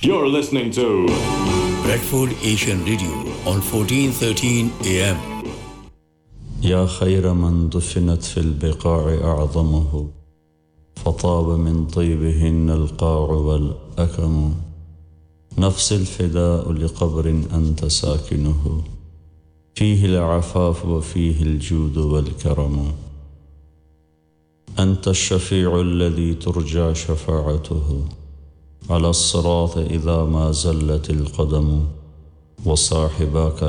You're listening to Bradford Asian Radio on 1413 AM. يا خير من دفنت في البقاع أعظمه فطاب من طيبهن القاع والأكم نفس الفداء لقبر أنت ساكنه فيه العفاف وفيه الجود والكرم أنت الشفيع الذي ترجى شفاعته على الصراط إذا ما زلت القدم وصاحباك